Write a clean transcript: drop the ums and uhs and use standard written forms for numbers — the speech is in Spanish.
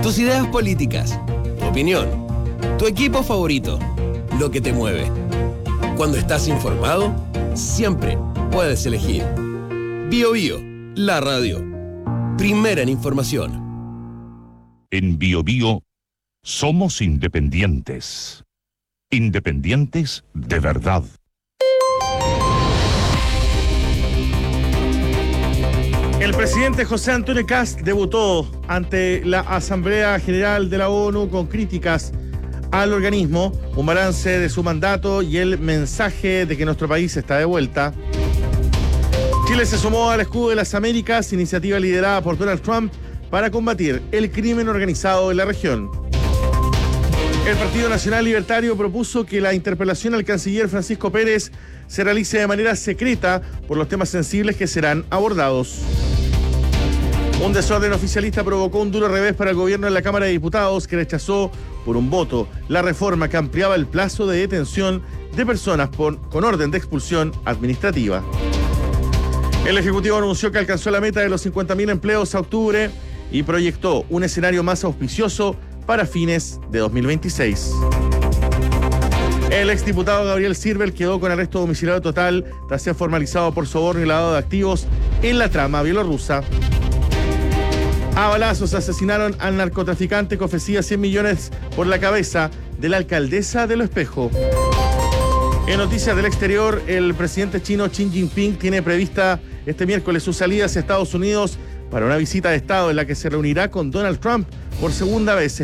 tus ideas políticas, tu opinión, tu equipo favorito, lo que te mueve. Cuando estás informado, siempre puedes elegir BioBio, la radio. Primera en información. En BioBio somos independientes. Independientes de verdad. El presidente José Antonio Kast debutó ante la Asamblea General de la ONU con críticas al organismo, un balance de su mandato y el mensaje de que nuestro país está de vuelta. Chile se sumó al Escudo de las Américas, iniciativa liderada por Donald Trump para combatir el crimen organizado en la región. El Partido Nacional Libertario propuso que la interpelación al canciller Francisco Pérez se realice de manera secreta por los temas sensibles que serán abordados. Un desorden oficialista provocó un duro revés para el gobierno en la Cámara de Diputados, que rechazó por un voto la reforma que ampliaba el plazo de detención de personas con orden de expulsión administrativa. El Ejecutivo anunció que alcanzó la meta de los 50.000 empleos a octubre y proyectó un escenario más auspicioso para fines de 2026. El exdiputado Gabriel Sirbel quedó con arresto domiciliario total tras ser formalizado por soborno y lavado de activos en la trama bielorrusa. A balazos asesinaron al narcotraficante que ofrecía 100 millones por la cabeza de la alcaldesa de Lo Espejo. En noticias del exterior, el presidente chino Xi Jinping tiene prevista este miércoles su salida hacia Estados Unidos para una visita de Estado en la que se reunirá con Donald Trump por segunda vez.